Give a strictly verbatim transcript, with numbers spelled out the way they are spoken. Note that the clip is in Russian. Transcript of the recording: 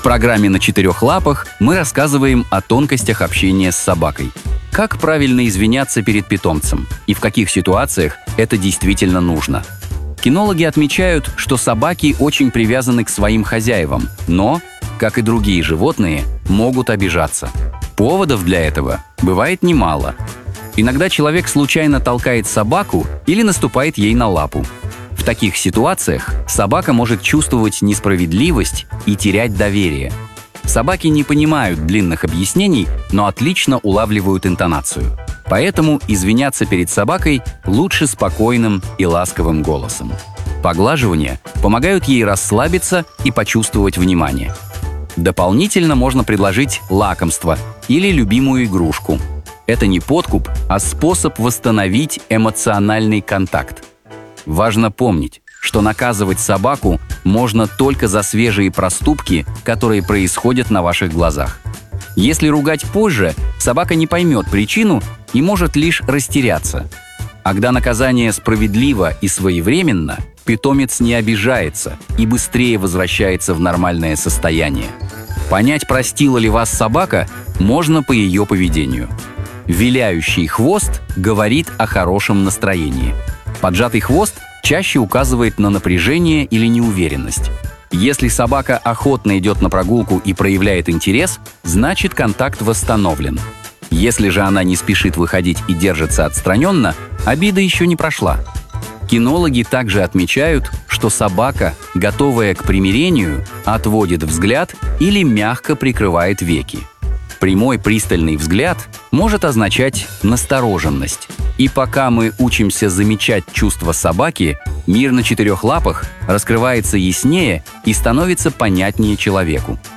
В программе «На четырех лапах» мы рассказываем о тонкостях общения с собакой. Как правильно извиняться перед питомцем и в каких ситуациях это действительно нужно. Кинологи отмечают, что собаки очень привязаны к своим хозяевам, но, как и другие животные, могут обижаться. Поводов для этого бывает немало. Иногда человек случайно толкает собаку или наступает ей на лапу. В таких ситуациях собака может чувствовать несправедливость и терять доверие. Собаки не понимают длинных объяснений, но отлично улавливают интонацию. Поэтому извиняться перед собакой лучше спокойным и ласковым голосом. Поглаживания помогают ей расслабиться и почувствовать внимание. Дополнительно можно предложить лакомство или любимую игрушку. Это не подкуп, а способ восстановить эмоциональный контакт. Важно помнить, что наказывать собаку можно только за свежие проступки, которые происходят на ваших глазах. Если ругать позже, собака не поймет причину и может лишь растеряться. А когда наказание справедливо и своевременно, питомец не обижается и быстрее возвращается в нормальное состояние. Понять, простила ли вас собака, можно по ее поведению. Виляющий хвост говорит о хорошем настроении. Поджатый хвост чаще указывает на напряжение или неуверенность. Если собака охотно идет на прогулку и проявляет интерес, значит контакт восстановлен. Если же она не спешит выходить и держится отстраненно, обида еще не прошла. Кинологи также отмечают, что собака, готовая к примирению, отводит взгляд или мягко прикрывает веки. Прямой пристальный взгляд может означать настороженность. И пока мы учимся замечать чувства собаки, мир на четырех лапах раскрывается яснее и становится понятнее человеку.